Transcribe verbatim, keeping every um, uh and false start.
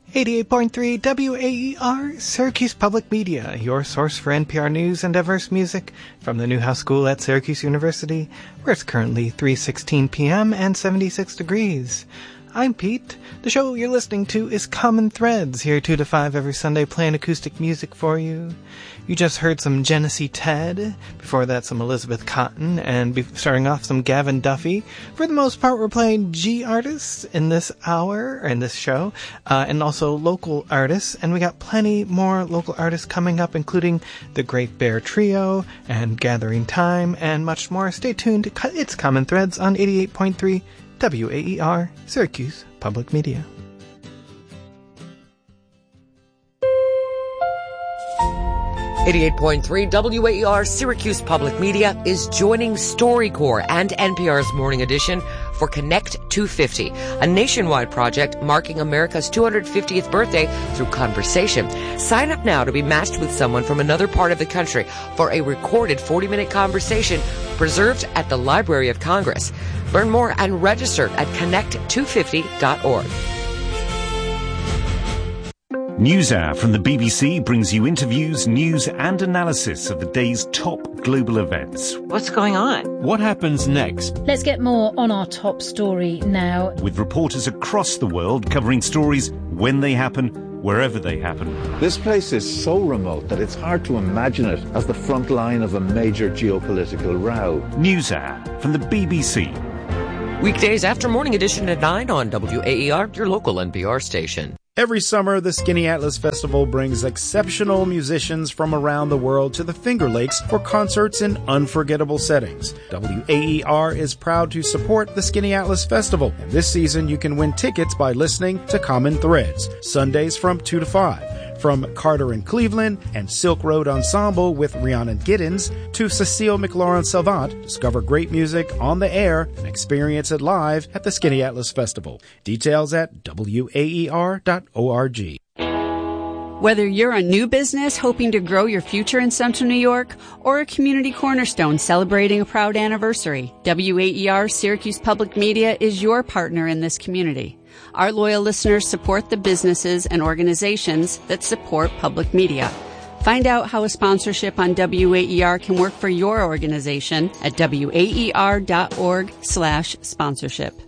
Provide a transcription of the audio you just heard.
eighty-eight point three W A E R, Syracuse Public Media, your source for N P R news and diverse music from the Newhouse School at Syracuse University, where it's currently three sixteen p.m. and seventy-six degrees. I'm Pete. The show you're listening to is Common Threads, here two to five every Sunday playing acoustic music for you. You just heard some Genesee Ted, before that some Elizabeth Cotton, and be- starting off some Gavin Duffy. For the most part, we're playing G artists in this hour, or in this show, uh, and also local artists, and we got plenty more local artists coming up, including the Great Bear Trio, and Gathering Time, and much more. Stay tuned. It's Common Threads on eighty-eight point three W A E R, Syracuse Public Media. eighty-eight point three W A E R Syracuse Public Media is joining StoryCorps and N P R's Morning Edition for Connect two fifty, a nationwide project marking America's two hundred fiftieth birthday through conversation. Sign up now to be matched with someone from another part of the country for a recorded forty-minute conversation preserved at the Library of Congress. Learn more and register at connect two fifty dot org. NewsHour from the B B C brings you interviews, news and analysis of the day's top global events. What's going on? What happens next? Let's get more on our top story now. With reporters across the world covering stories when they happen, wherever they happen. This place is so remote that it's hard to imagine it as the front line of a major geopolitical row. NewsHour from the B B C. Weekdays after Morning Edition at nine on W A E R, your local N P R station. Every summer, the Skinny Atlas Festival brings exceptional musicians from around the world to the Finger Lakes for concerts in unforgettable settings. W A E R is proud to support the Skinny Atlas Festival, and this season you can win tickets by listening to Common Threads, Sundays from two to five. From Carter and Cleveland and Silk Road Ensemble with Rhiannon Giddens to Cecile McLaurin-Salvant, discover great music on the air and experience it live at the Skinny Atlas Festival. Details at W A E R dot org. Whether you're a new business hoping to grow your future in Central New York or a community cornerstone celebrating a proud anniversary, W A E R Syracuse Public Media is your partner in this community. Our loyal listeners support the businesses and organizations that support public media. Find out how a sponsorship on W A E R can work for your organization at W A E R dot org slash sponsorship.